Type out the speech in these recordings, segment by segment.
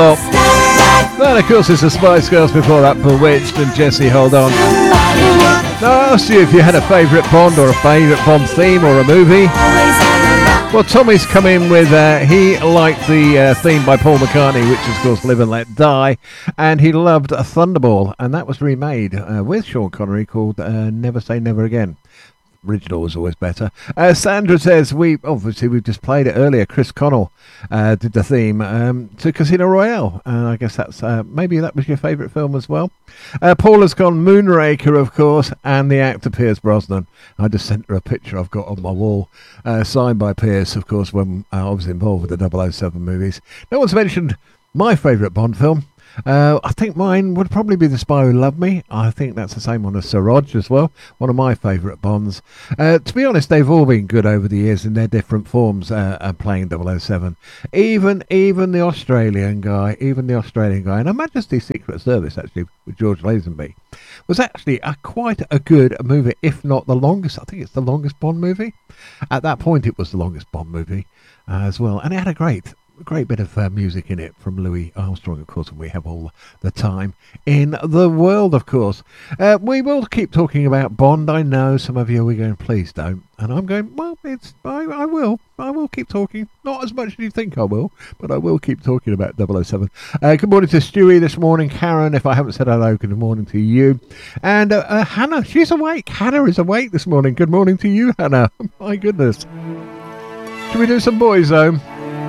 Pop. That, of course, is the Spice Girls. Before that, Bewitched and Jessie Hold On. Now, I asked you if you had a favourite Bond or a favourite Bond theme or a movie. Well, Tommy's come in with, he liked the theme by Paul McCartney, which is, of course, Live and Let Die, and he loved Thunderball, and that was remade with Sean Connery called Never Say Never Again. Original was always better. Sandra says, we've just played it earlier. Chris Connell did the theme to Casino Royale. I guess that's maybe that was your favourite film as well. Paul has gone Moonraker, of course, and the actor Pierce Brosnan. I just sent her a picture I've got on my wall, signed by Pierce, of course, when I was involved with the 007 movies. No one's mentioned my favourite Bond film. I think mine would probably be The Spy Who Loved Me. I think that's the same one as Sir Rog as well. One of my favourite Bonds. To be honest, they've all been good over the years in their different forms playing 007. Even the Australian guy, and Her Majesty's Secret Service, actually, with George Lazenby, was actually quite a good movie, if not the longest. I think it's the longest Bond movie. At that point, it was the longest Bond movie as well. And it had a great bit of music in it from Louis Armstrong, of course, and we have all the time in the world, of course. We will keep talking about Bond. I know some of you are going, please don't. And I'm going, well, I will keep talking. Not as much as you think I will, but I will keep talking about 007. Good morning to Stewie this morning. Karen, if I haven't said hello, good morning to you. And Hannah, she's awake. Hannah is awake this morning. Good morning to you, Hannah. My goodness. Should we do some Boys Home?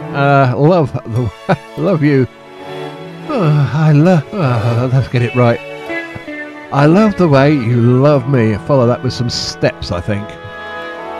Love you. Let's get it right. I love the way you love me. Follow that with some steps, I think.